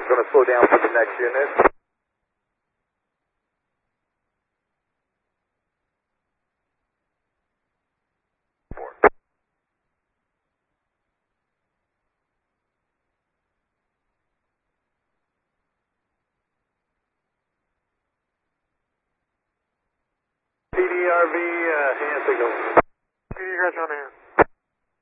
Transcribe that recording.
Going to slow down for the next unit. PDRV, hand signal. PD, Gretchen on